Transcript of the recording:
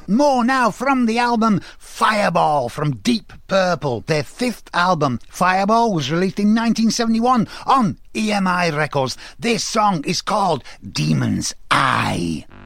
More now from the album Fireball from Deep Purple. Their fifth album, Fireball, was released in 1971 on EMI Records. This song is called Demon's Eye.